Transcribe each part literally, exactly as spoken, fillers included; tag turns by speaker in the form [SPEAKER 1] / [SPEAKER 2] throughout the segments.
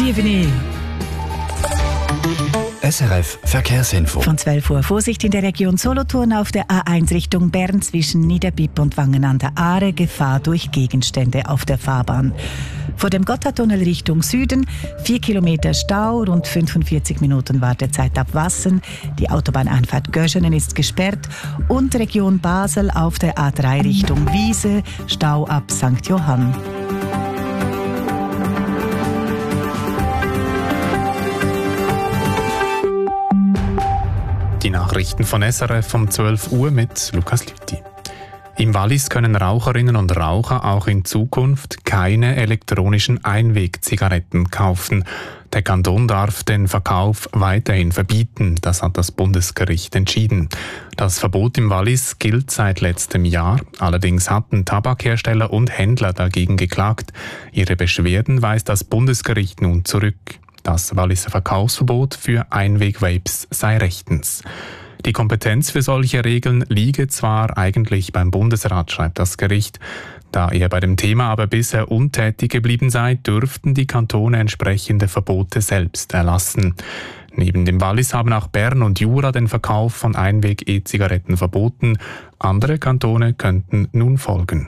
[SPEAKER 1] Bienvenue.
[SPEAKER 2] S R F Verkehrsinfo.
[SPEAKER 1] Von zwölf Uhr Vorsicht in der Region Solothurn auf der A eins Richtung Bern zwischen Niederbipp und Wangen an der Aare. Gefahr durch Gegenstände auf der Fahrbahn. Vor dem Gotthardtunnel Richtung Süden vier Kilometer Stau, rund fünfundvierzig Minuten Wartezeit ab Wassen. Die Autobahneinfahrt Göschenen ist gesperrt und Region Basel auf der A drei Richtung Wiese, Stau ab Sankt Johann.
[SPEAKER 3] Die Nachrichten von S R F um zwölf Uhr mit Lukas Lüthi. Im Wallis können Raucherinnen und Raucher auch in Zukunft keine elektronischen Einwegzigaretten kaufen. Der Kanton darf den Verkauf weiterhin verbieten, das hat das Bundesgericht entschieden. Das Verbot im Wallis gilt seit letztem Jahr, allerdings hatten Tabakhersteller und Händler dagegen geklagt. Ihre Beschwerden weist das Bundesgericht nun zurück. Das Walliser Verkaufsverbot für Einweg-Vapes sei rechtens. Die Kompetenz für solche Regeln liege zwar eigentlich beim Bundesrat, schreibt das Gericht. Da er bei dem Thema aber bisher untätig geblieben sei, dürften die Kantone entsprechende Verbote selbst erlassen. Neben dem Wallis haben auch Bern und Jura den Verkauf von Einweg-E-Zigaretten verboten. Andere Kantone könnten nun folgen.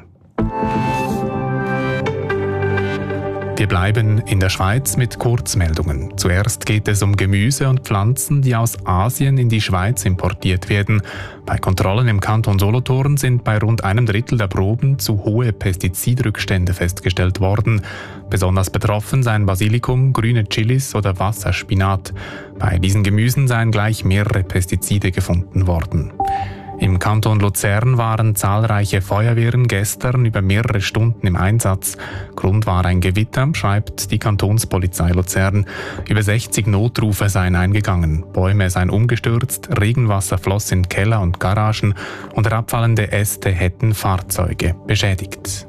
[SPEAKER 3] Wir bleiben in der Schweiz mit Kurzmeldungen. Zuerst geht es um Gemüse und Pflanzen, die aus Asien in die Schweiz importiert werden. Bei Kontrollen im Kanton Solothurn sind bei rund einem Drittel der Proben zu hohe Pestizidrückstände festgestellt worden. Besonders betroffen seien Basilikum, grüne Chilis oder Wasserspinat. Bei diesen Gemüsen seien gleich mehrere Pestizide gefunden worden. Im Kanton Luzern waren zahlreiche Feuerwehren gestern über mehrere Stunden im Einsatz. Grund war ein Gewitter, schreibt die Kantonspolizei Luzern. Über sechzig Notrufe seien eingegangen. Bäume seien umgestürzt, Regenwasser floss in Keller und Garagen und herabfallende Äste hätten Fahrzeuge beschädigt.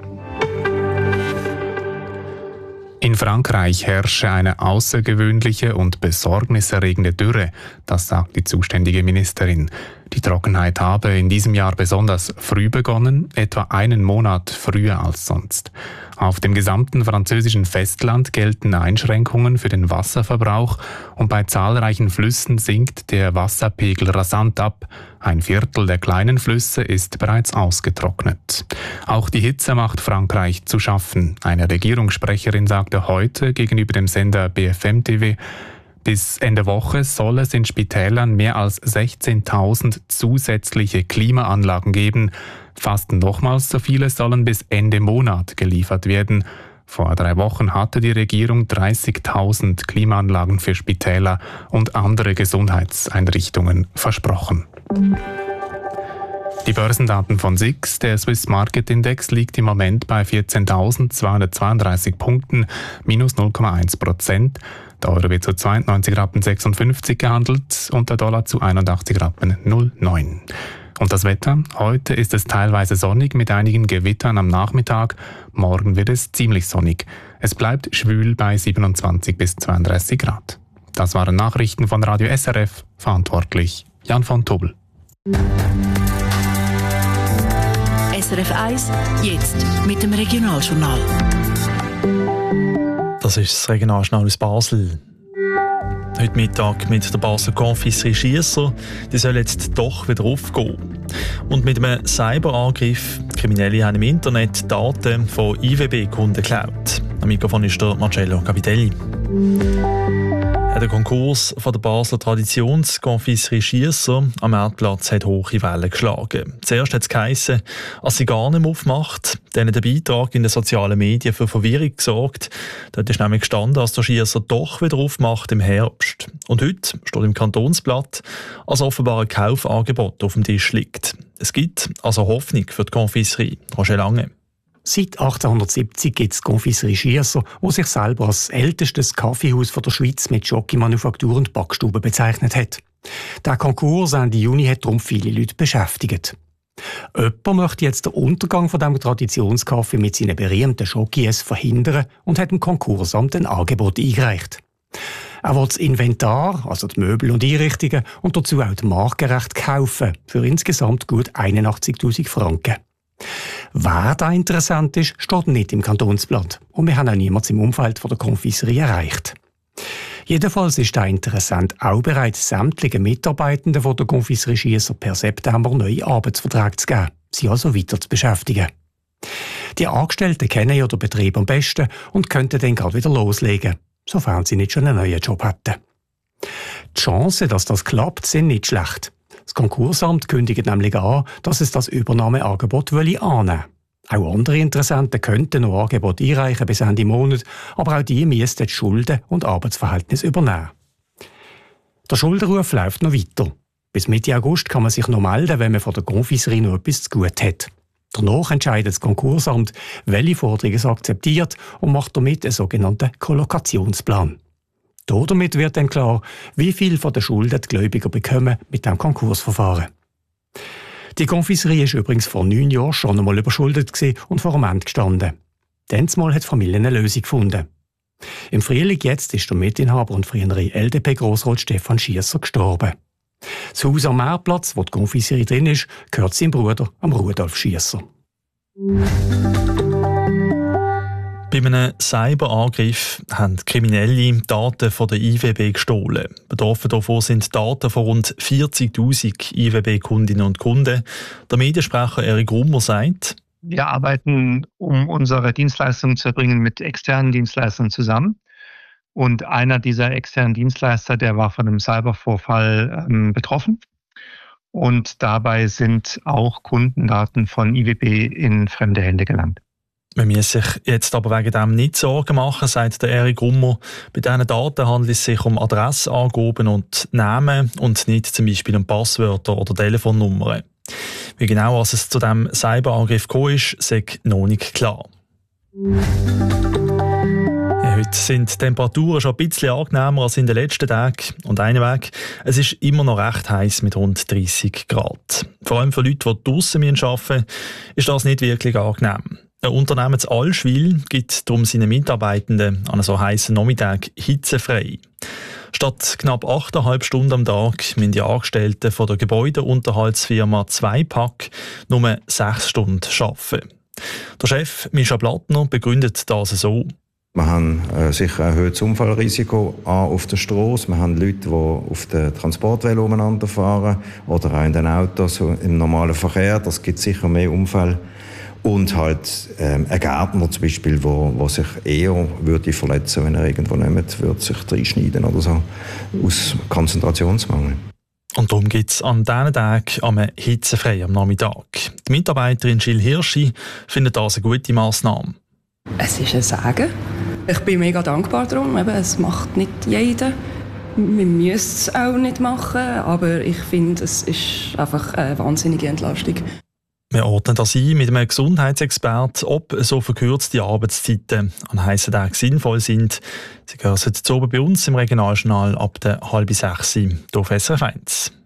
[SPEAKER 3] In Frankreich herrsche eine außergewöhnliche und besorgniserregende Dürre, das sagt die zuständige Ministerin. Die Trockenheit habe in diesem Jahr besonders früh begonnen, etwa einen Monat früher als sonst. Auf dem gesamten französischen Festland gelten Einschränkungen für den Wasserverbrauch und bei zahlreichen Flüssen sinkt der Wasserpegel rasant ab. Ein Viertel der kleinen Flüsse ist bereits ausgetrocknet. Auch die Hitze macht Frankreich zu schaffen. Eine Regierungssprecherin sagte heute gegenüber dem Sender B F M T V, bis Ende Woche soll es in Spitälern mehr als sechzehntausend zusätzliche Klimaanlagen geben. Fast nochmals so viele sollen bis Ende Monat geliefert werden. Vor drei Wochen hatte die Regierung dreißigtausend Klimaanlagen für Spitäler und andere Gesundheitseinrichtungen versprochen. Die Börsendaten von S I X, der Swiss Market Index, liegt im Moment bei vierzehntausendzweihundertzweiunddreißig Punkten, minus null Komma eins Prozent. Der Euro wird zu zweiundneunzig Rappen sechsundfünfzig gehandelt und der Dollar zu einundachtzig Rappen null Komma neun. Und das Wetter? Heute ist es teilweise sonnig mit einigen Gewittern am Nachmittag. Morgen wird es ziemlich sonnig. Es bleibt schwül bei siebenundzwanzig bis zweiunddreißig Grad. Das waren Nachrichten von Radio S R F. Verantwortlich Jan von Tobel.
[SPEAKER 4] S R F eins, jetzt mit dem Regionaljournal.
[SPEAKER 5] Das ist das Regionaljournal aus Basel. Heute Mittag mit der Basler Confiserie Schiesser. Die soll jetzt doch wieder aufgehen. Und mit einem Cyberangriff. Kriminelle haben im Internet Daten von I W B-Kunden geklaut. Am Mikrofon ist der Marcello Capitelli. Der Konkurs von der Basler Traditionsconfiserie Schiesser am Marktplatz hat hohe Wellen geschlagen. Zuerst hat es geheissen, als sie gar nicht mehr aufmacht. Dann hat der Beitrag in den sozialen Medien für Verwirrung gesorgt. Dort ist nämlich gestanden, dass der Schiesser doch wieder aufmacht im Herbst. Und heute steht im Kantonsblatt, als offenbar ein Kaufangebot auf dem Tisch liegt. Es gibt also Hoffnung für die Confiserie. Roger Lange.
[SPEAKER 6] Seit achtzehnhundertsiebzig gibt es die Confiserie Schiesser, die sich selber als ältestes Kaffeehaus der Schweiz mit Schokimanufaktur und Backstube bezeichnet hat. Der Konkurs Ende Juni hat darum viele Leute beschäftigt. Jemand möchte jetzt den Untergang von diesem Traditionskaffee mit seinen berühmten Schokies verhindern und hat dem Konkursamt ein Angebot eingereicht. Er will das Inventar, also die Möbel und Einrichtungen, und dazu auch die Markenrechte kaufen, für insgesamt gut einundachtzigtausend Franken. Wer da interessant ist, steht nicht im Kantonsblatt. Und wir haben auch niemanden im Umfeld von der Confiserie erreicht. Jedenfalls ist der Interessent auch bereit, sämtlichen Mitarbeitenden von der Confiserie Schiesser per September neue Arbeitsverträge zu geben, sie also weiter zu beschäftigen. Die Angestellten kennen ja den Betrieb am besten und könnten dann gerade wieder loslegen, sofern sie nicht schon einen neuen Job hätten. Die Chancen, dass das klappt, sind nicht schlecht. Das Konkursamt kündigt nämlich an, dass es das Übernahmeangebot annehmen wolle. Auch andere Interessenten könnten noch Angebote einreichen bis Ende Monat, aber auch die müssten die Schulden und Arbeitsverhältnisse übernehmen. Der Schuldenruf läuft noch weiter. Bis Mitte August kann man sich noch melden, wenn man von der Confiserie noch etwas zu gut hat. Danach entscheidet das Konkursamt, welche Forderungen es akzeptiert und macht damit einen sogenannten Kollokationsplan. Damit wird dann klar, wie viel von den Schulden die Gläubiger bekommen mit dem Konkursverfahren. Die Confiserie war übrigens vor neun Jahren schon einmal überschuldet und vor dem Ende gestanden. Dannsmal hat die Familie eine Lösung gefunden. Im Frühling jetzt ist der Mitinhaber und frühere L D P-Grossrat Stefan Schiesser gestorben. Das Haus am Meerplatz, wo die Confiserie drin ist, gehört seinem Bruder, am Rudolf Schiesser.
[SPEAKER 5] Bei einem Cyberangriff haben Kriminelle Daten von der I W B gestohlen. Betroffen davon sind Daten von rund vierzigtausend I W B-Kundinnen und Kunden. Der Mediensprecher Erik Rummer sagt:
[SPEAKER 7] Wir arbeiten, um unsere Dienstleistungen zu erbringen, mit externen Dienstleistern zusammen. Und einer dieser externen Dienstleister, der war von einem Cybervorfall ähm, betroffen. Und dabei sind auch Kundendaten von I W B in fremde Hände gelangt.
[SPEAKER 5] Man muss sich jetzt aber wegen dem nicht Sorgen machen, sagt der Erik Rummer. Bei diesen Daten handelt es sich um Adressangaben und Namen und nicht zum Beispiel um Passwörter oder Telefonnummern. Wie genau es zu diesem Cyberangriff gekommen ist, sei noch nicht klar. Ja, heute sind die Temperaturen schon ein bisschen angenehmer als in den letzten Tagen. Und einen Weg, es ist immer noch recht heiß mit rund dreissig Grad. Vor allem für Leute, die draussen arbeiten müssen, ist das nicht wirklich angenehm. Ein Unternehmen in Allschwil gibt darum seinen Mitarbeitenden an so heißen Nachmittag hitzefrei. Statt knapp achteinhalb Stunden am Tag müssen die Angestellten von der Gebäudeunterhaltsfirma Zweipack nur sechs Stunden arbeiten. Der Chef Mischa Blattner begründet das so.
[SPEAKER 8] Wir haben äh, sicher ein erhöhtes Unfallrisiko auf der Straße. Wir haben Leute, die auf den Transportwellen umeinander fahren oder auch in den Autos im normalen Verkehr. Das gibt sicher mehr Unfälle. Und halt ähm, ein Gärtner zum Beispiel, wo, wo sich eher würde verletzen, wenn er irgendwo nimmt, würde sich reinschneiden oder so, aus Konzentrationsmangel.
[SPEAKER 5] Und darum gibt es an diesen Tagen am hitzefrei am Nachmittag. Die Mitarbeiterin Jill Hirschi findet das eine gute Massnahme.
[SPEAKER 9] Es ist ein Segen. Ich bin mega dankbar darum. Eben, es macht nicht jeder. Man müsste es auch nicht machen, aber ich finde, es ist einfach eine wahnsinnige Entlastung.
[SPEAKER 5] Wir ordnen das ein mit einem Gesundheitsexperten, ob so verkürzte Arbeitszeiten an heissen Tagen sinnvoll sind. Sie hören heute zu bei uns im Regionaljournal ab der halb sechs auf S R F eins.